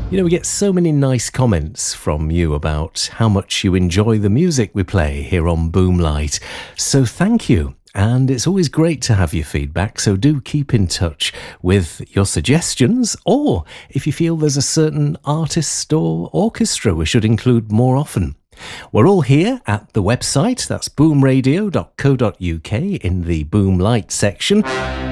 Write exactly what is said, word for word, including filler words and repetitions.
You know, we get so many nice comments from you about how much you enjoy the music we play here on Boomlight. So thank you. And it's always great to have your feedback, so do keep in touch with your suggestions, or if you feel there's a certain artist or orchestra we should include more often. We're all here at the website, that's boom radio dot co dot uk in the Boomlight section.